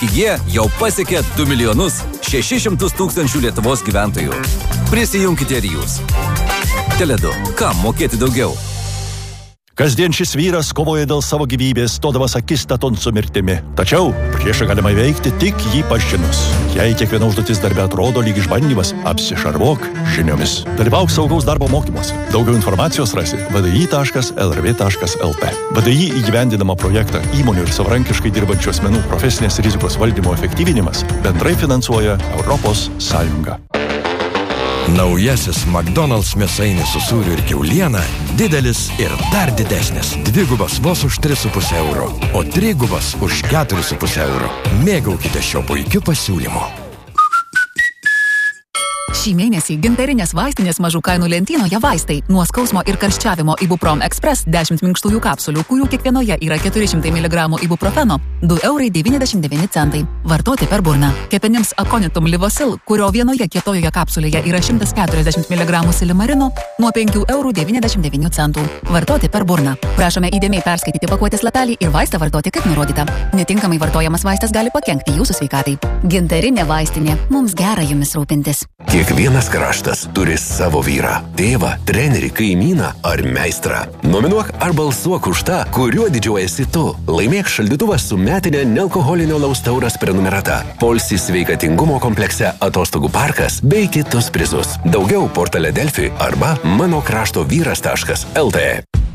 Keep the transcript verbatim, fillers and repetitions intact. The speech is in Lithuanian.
Jie jau pasiekė du milijonus šešis šimtus tūkstančių Lietuvos gyventojų. Prisijunkite ir jūs. Tele du. Kam mokėti daugiau? Kasdien šis vyras kovoja dėl savo gyvybės, stodamas akistaton su mirtimi. Tačiau priešą galima įveikti tik jį pažinus. Jei kiekviena užduotis darbe atrodo lyg išbandymas, apsišarvuok žiniomis. Dalyvauk saugaus darbo mokymuose. Daugiau informacijos rasi v d i taškas l r v taškas l t. v d i įgyvendinama projektą įmonių ir savarankiškai dirbančių asmenų profesinės rizikos valdymo efektyvinimas bendrai finansuoja Europos Sąjunga. Naujasis McDonald's mėsainis su sūriu ir kiauliena didelis ir dar didesnis. Dvigubas vos už tris su puse euro, o trigubas už keturis su puse euro. Mėgaukite šio puikiu pasiūlymu. Šį mėnesį gintarinės vaistinės mažų kainų lentynoje vaistai. Nuo skausmo ir karščiavimo Ibuprom Express dešimt minkštųjų kapsulių, kurių kiekvienoje yra keturi šimtai miligramų ibuprofeno, du eurai devyniasdešimt devyni centai. Vartoti per burną. Kepenims Aconitum Livosil, kurio vienoje kietojoje kapsulėje yra šimtas keturiasdešimt miligramų silimarino, nuo penkių eurų devyniasdešimt devynių centų. Vartoti per burną. Prašome įdėmiai perskaityti pakuotės lapelį ir vaistą vartoti kaip nurodyta. Netinkamai vartojamas vaistas gali pakenkti jūsų sveikatai. Gintarinė vaistinė. Mums gera jumis rūpintis. Kiekvienas kraštas turi savo vyrą, tėvą, trenerį, kaimyną ar meistrą. Nominuok ar balsuok už tą, kuriuo didžiuojasi tu. Laimėk šaldytuvą su metinė nealkoholinio alaus taurės prenumerata. Poilsis sveikatingumo komplekse Atostogų parkas bei kitus prizus. Daugiau portale Delfi arba mano krašto vyras taškas l t.